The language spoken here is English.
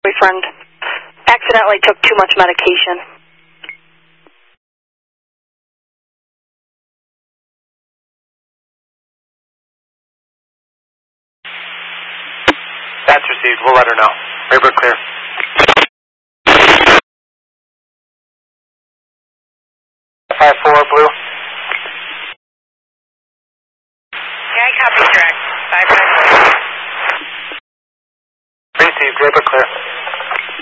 boyfriend accidentally took too much medication. That's received. We'll let her know. River clear. Five 4 blue. Yeah, I copy direct. 554. Received. River clear.